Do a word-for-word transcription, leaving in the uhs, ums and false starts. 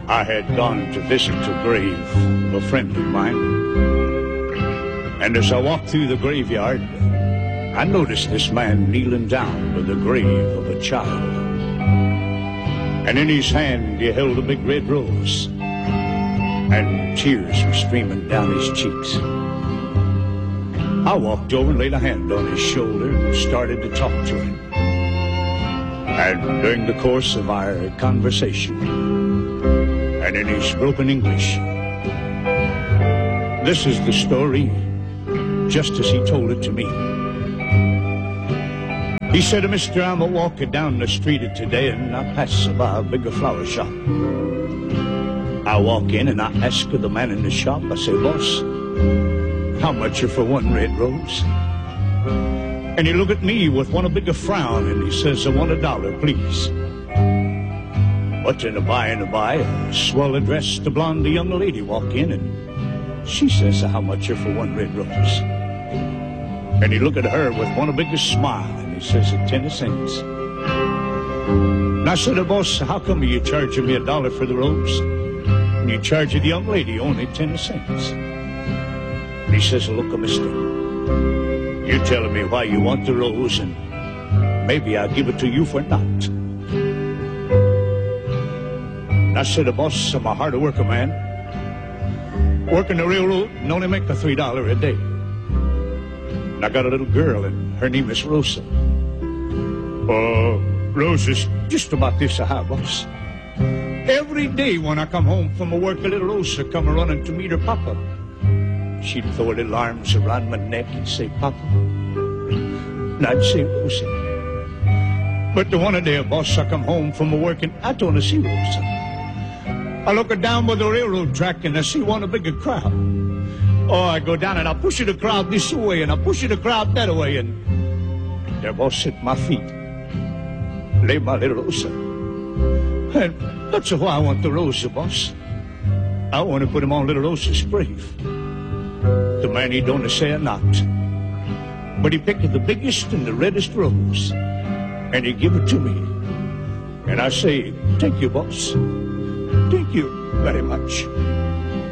I had gone to visit the grave of a friend of mine. And as I walked through the graveyard, I noticed this man kneeling down by the grave of a child. And in his hand he held a big red rose, and tears were streaming down his cheeks. I walked over and laid a hand on his shoulder and started to talk to him. And during the course of our conversation, and in his broken English, this is the story just as he told it to me. He said, "Mister, I'm a walking down the street today and I pass by a bigger flower shop. I walk in and I ask the man in the shop, I say, 'Boss, how much are for one red rose?' And he looked at me with one a bigger frown and he says, 'I want a dollar, please.' But in a by and a by, a swell-dressed blonde young lady walk in and she says, 'How much are for one red rose?' And he looked at her with one a bigger smile and he says, 'Ten cents.' And I said, 'Boss, how come you charging me a dollar for the rose and you charge the young lady only ten cents?' And he says, 'Look, mister, you're telling me why you want the rose and maybe I'll give it to you for naught.' And I said, 'Boss, I'm a hard worker man. Working the railroad and only make a three dollar a day. And I got a little girl and her name is Rosa. Uh, Rosa's just about this high, boss. Every day when I come home from work, a little Rosa come running to meet her papa. She'd throw her little arms around my neck and say, 'Papa.' And I'd say, 'Rosa.' But the one day, boss, I come home from work and I don't see Rosa. I look down by the railroad track and I see one a bigger crowd. Oh, I go down and I push the crowd this way and I push the crowd that way, and there, boss, at my feet lay my little Rosa. And that's why I want the Rosa, boss. I want to put him on little Rosa's grave. The man, he don't say a not, but he picked the biggest and the reddest rose and he give it to me. And I say, 'Thank you, boss. Thank you very much.'"